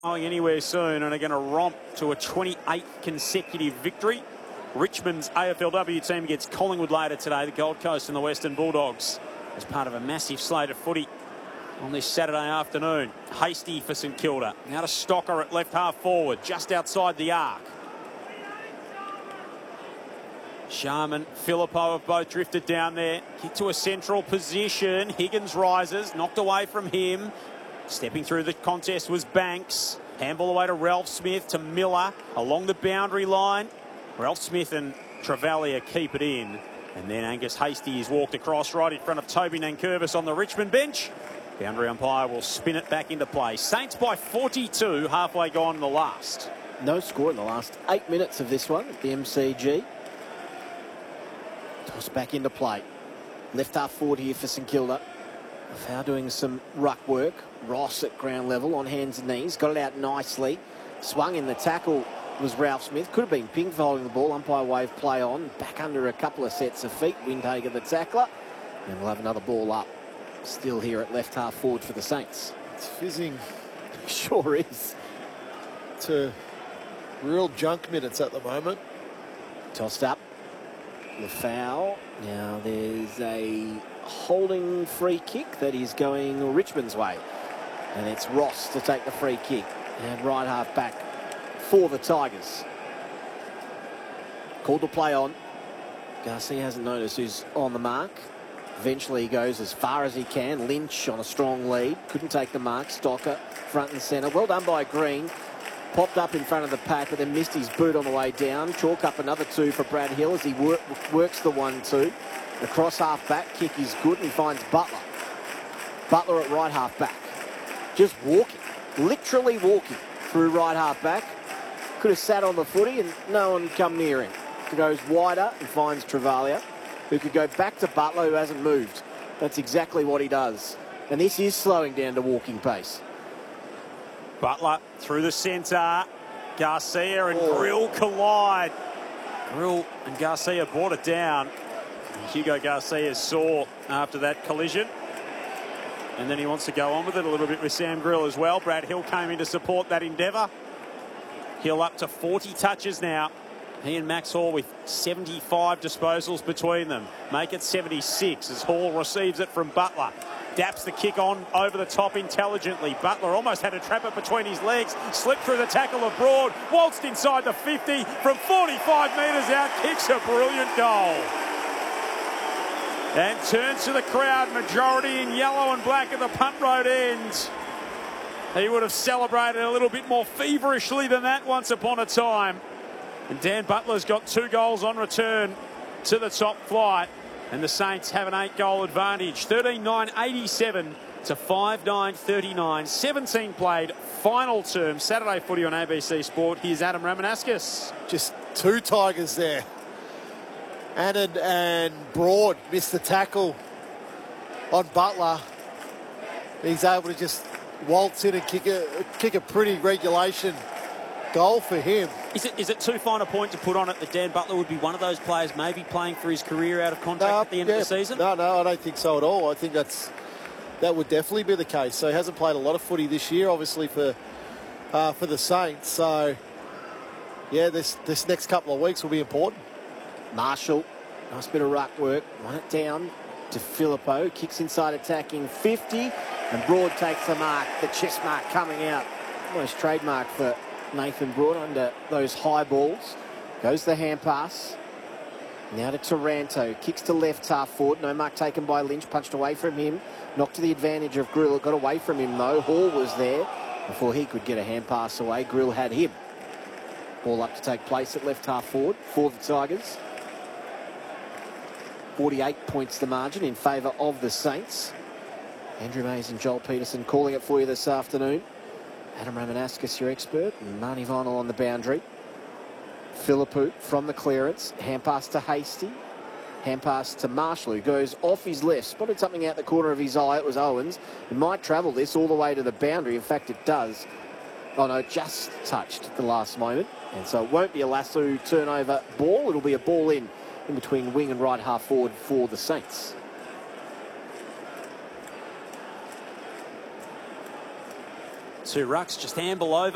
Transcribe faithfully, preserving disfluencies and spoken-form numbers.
Going anywhere soon and are going to romp to a twenty-eighth consecutive victory. Richmond's A F L W team gets Collingwood later today, the Gold Coast and the Western Bulldogs, as part of a massive slate of footy on this Saturday afternoon. Hasty for St Kilda. Now to Stocker at left half forward, just outside the arc. Sharman, Phillipou have both drifted down there. Kick to a central position. Higgins rises, knocked away from him. Stepping through the contest was Banks. Handball away to Ralph Smith, to Miller, along the boundary line. Ralph Smith and Travalia keep it in. And then Angus Hasty is walked across right in front of Toby Nankervis on the Richmond bench. Boundary umpire will spin it back into play. Saints by forty-two, halfway gone in the last. No score in the last eight minutes of this one at the M C G. Toss back into play. Left half forward here for St Kilda. Foul doing some ruck work. Ross at ground level on hands and knees. Got it out nicely. Swung in the tackle was Ralph Smith. Could have been ping for holding the ball. Umpire wave play on. Back under a couple of sets of feet. Windhager the tackler. And we'll have another ball up. Still here at left half forward for the Saints. It's fizzing. Sure is. To real junk minutes at the moment. Tossed up. The foul. Now there's a holding free kick that is going Richmond's way. And it's Ross to take the free kick. And right half back for the Tigers. Called to play on. Garcia hasn't noticed who's on the mark. Eventually he goes as far as he can. Lynch on a strong lead. Couldn't take the mark. Stocker front and centre. Well done by Green. Popped up in front of the pack, but then missed his boot on the way down. Chalk up another two for Brad Hill as he work, works the one two. The cross half back kick is good, and he finds Butler. Butler at right half back. Just walking, literally walking through right half back. Could have sat on the footy and no one come near him. He goes wider and finds Travalia, who could go back to Butler, who hasn't moved. That's exactly what he does. And this is slowing down to walking pace. Butler through the centre. Garcia and oh. Grill collide. Grill and Garcia brought it down. Hugo Garcia saw after that collision. And then he wants to go on with it a little bit with Sam Grill as well. Brad Hill came in to support that endeavour. Hill up to forty touches now. He and Max Hall with seventy-five disposals between them. Make it seventy-six as Hall receives it from Butler. Daps the kick on over the top intelligently. Butler almost had to trap it between his legs. Slipped through the tackle of Broad. Waltzed inside the fifty from forty-five metres out. Kicks a brilliant goal. And turns to the crowd. Majority in yellow and black at the Punt Road end. He would have celebrated a little bit more feverishly than that once upon a time. And Dan Butler's got two goals on return to the top flight. And the Saints have an eight-goal advantage. thirteen nine eighty-seven to five nine thirty-nine. seventeen played, final term. Saturday footy on A B C Sport. Here's Adam Ramanauskas. Just two Tigers there. Annan and Broad missed the tackle on Butler. He's able to just waltz in and kick a, kick a pretty regulation goal for him. Is it is it too fine a point to put on it that Dan Butler would be one of those players maybe playing for his career out of contract no, at the end yeah, of the season? No, no, I don't think so at all. I think that's that would definitely be the case. So he hasn't played a lot of footy this year, obviously, for uh, for the Saints. So, yeah, this, this next couple of weeks will be important. Marshall, nice bit of ruck work. Run it down to Phillipou. Kicks inside attacking fifty. And Broad takes the mark. The chest mark coming out. Almost trademark for Nathan Broad under those high balls. Goes the hand pass. Now to Taranto. Kicks to left half forward. No mark taken by Lynch. Punched away from him. Knocked to the advantage of Grill. Got away from him though. Hall was there before he could get a hand pass away. Grill had him. Ball up to take place at left half forward for the Tigers. forty-eight points the margin in favour of the Saints. Andrew Mays and Joel Peterson calling it for you this afternoon. Adam Ramanauskas, your expert. Marnie Vinyl on the boundary. Phillipou from the clearance. Hand pass to Hasty. Hand pass to Marshall, who goes off his left. Spotted something out the corner of his eye. It was Owens. It might travel this all the way to the boundary. In fact, it does. Oh, no, just touched at the last moment. And so it won't be a lasso turnover ball. It'll be a ball in, in between wing and right half forward for the Saints. Two rucks, just handball over.